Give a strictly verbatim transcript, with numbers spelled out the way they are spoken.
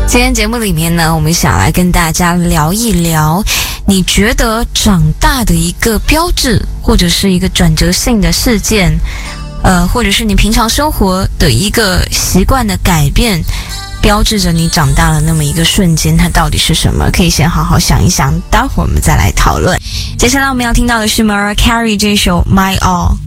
今天节目里面呢，我们想来跟大家聊一聊，你觉得长大的一个标志，或者是一个转折性的事件，呃，或者是你平常生活的一个习惯的改变，标志着你长大了那么一个瞬间，它到底是什么？可以先好好想一想，待会儿我们再来讨论。接下来我们要听到的是 Mariah Carey 这首 My All。